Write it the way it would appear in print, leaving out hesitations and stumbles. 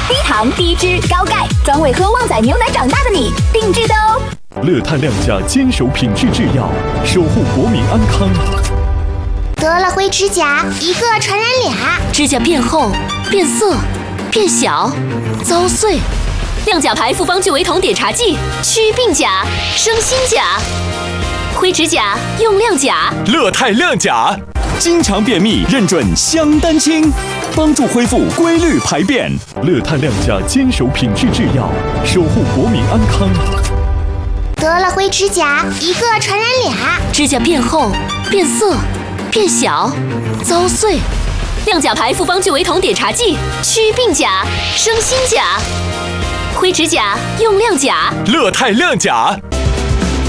低糖、低脂、高钙，专为喝旺仔牛奶长大的你定制的哦。 乐泰亮佳坚守品质制药，守护国民安康。 得了灰指甲，一个传染俩， 指甲变厚、变色、变小、遭碎。亮甲牌复方聚维酮碘茶剂，祛病甲、生新甲。灰指甲用亮甲。 乐泰亮甲，经常便秘认准香丹清，帮助恢复规律排便。 乐泰亮佳坚守品质制药，守护国民安康。 得了灰指甲，一个传染俩， 指甲变厚、变色、变小、遭碎。亮甲牌复方聚维酮碘茶剂，祛病甲、生新甲。灰指甲用亮甲。 乐泰亮甲。